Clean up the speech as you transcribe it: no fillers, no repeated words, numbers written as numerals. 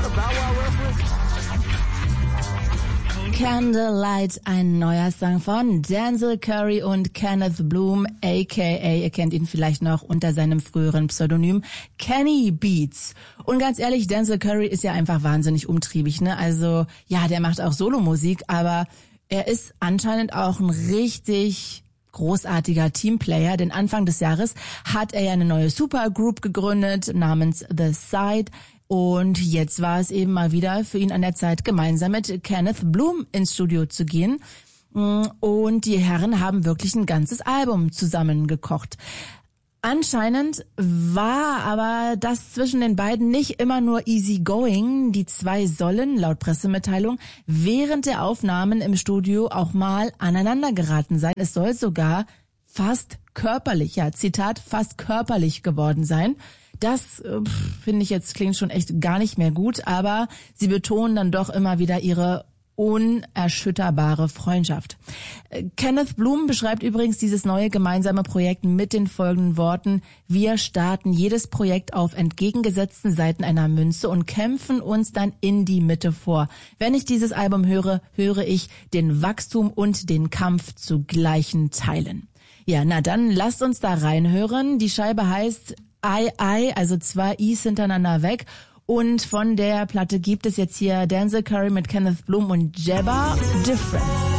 Candlelight, ein neuer Song von Denzel Curry und Kenneth Bloom, a.k.a. ihr kennt ihn vielleicht noch unter seinem früheren Pseudonym Kenny Beats. Und ganz ehrlich, Denzel Curry ist ja einfach wahnsinnig umtriebig, ne? Also, ja, der macht auch Solomusik, aber er ist anscheinend auch ein richtig großartiger Teamplayer, denn Anfang des Jahres hat er ja eine neue Supergroup gegründet namens The Side. Und jetzt war es eben mal wieder für ihn an der Zeit, gemeinsam mit Kenneth Bloom ins Studio zu gehen. Und die Herren haben wirklich ein ganzes Album zusammengekocht. Anscheinend war aber das zwischen den beiden nicht immer nur easy going. Die zwei sollen, laut Pressemitteilung, während der Aufnahmen im Studio auch mal aneinander geraten sein. Es soll sogar fast körperlich, ja, Zitat, fast körperlich geworden sein. Das, finde ich jetzt, klingt schon echt gar nicht mehr gut, aber sie betonen dann doch immer wieder ihre unerschütterbare Freundschaft. Kenneth Bloom beschreibt übrigens dieses neue gemeinsame Projekt mit den folgenden Worten: Wir starten jedes Projekt auf entgegengesetzten Seiten einer Münze und kämpfen uns dann in die Mitte vor. Wenn ich dieses Album höre, höre ich den Wachstum und den Kampf zu gleichen Teilen. Ja, na dann lasst uns da reinhören. Die Scheibe heißt I, also 2 I's hintereinander weg. Und von der Platte gibt es jetzt hier Denzel Curry mit Kenneth Bloom und Jabba, Difference.